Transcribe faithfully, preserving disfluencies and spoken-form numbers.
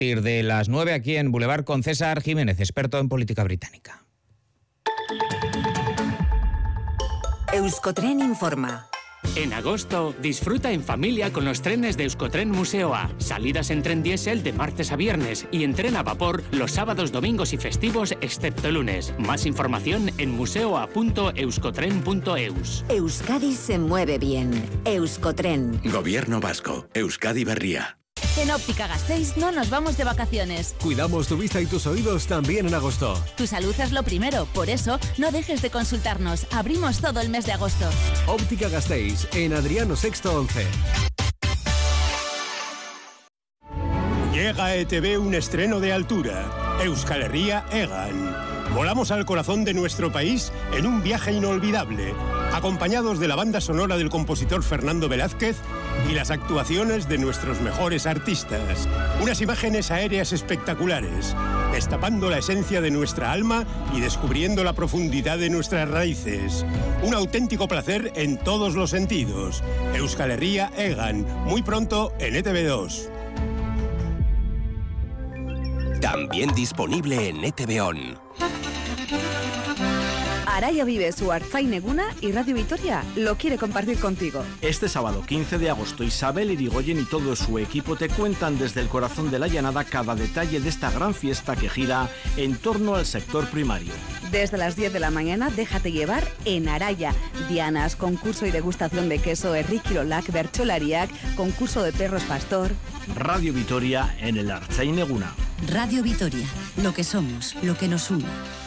partir de las nueve aquí en Boulevard con César Jiménez, experto en política británica. Euskotren informa. En agosto, disfruta en familia con los trenes de Euskotren Museo A. Salidas en tren diésel de martes a viernes y en tren a vapor los sábados, domingos y festivos, excepto lunes. Más información en museoa punto euskotren punto eus. Euskadi se mueve bien. Euskotren. Gobierno vasco. Euskadi Berria. En Óptica Gasteiz no nos vamos de vacaciones. Cuidamos tu vista y tus oídos también en agosto. Tu salud es lo primero, por eso no dejes de consultarnos. Abrimos todo el mes de agosto. Óptica Gasteiz, en Adriano Sexto once. Llega a E T V un estreno de altura. Euskal Herria Egan. Volamos al corazón de nuestro país en un viaje inolvidable, acompañados de la banda sonora del compositor Fernando Velázquez y las actuaciones de nuestros mejores artistas. Unas imágenes aéreas espectaculares, destapando la esencia de nuestra alma y descubriendo la profundidad de nuestras raíces. Un auténtico placer en todos los sentidos. Euskal Herria Egan, muy pronto en E T V dos. También disponible en E T V On. Araya vive su Artzain Eguna y Radio Vitoria lo quiere compartir contigo. Este sábado quince de agosto, Isabel Irigoyen y todo su equipo te cuentan desde el corazón de la llanada cada detalle de esta gran fiesta que gira en torno al sector primario. Desde las diez de la mañana, déjate llevar en Araya. Dianas, concurso y degustación de queso Errikirolak Bertsolariak, concurso de perros pastor. Radio Vitoria en el Artzain Eguna. Radio Vitoria, lo que somos, lo que nos une.